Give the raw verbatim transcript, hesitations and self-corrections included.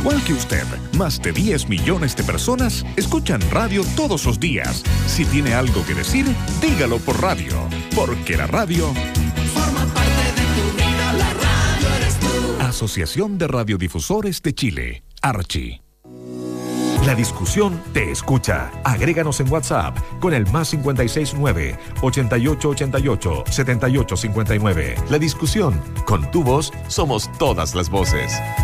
igual que usted, más de diez millones de personas escuchan radio todos los días. Si tiene algo que decir, dígalo por radio, porque la radio forma parte de tu vida, la radio eres tú. Asociación de Radiodifusores de Chile, Archi. La discusión te escucha. Agréganos en WhatsApp con el más cinco seis nueve, ochenta y ocho ochenta y ocho, setenta y ocho cincuenta y nueve. La discusión, con tu voz, somos todas las voces.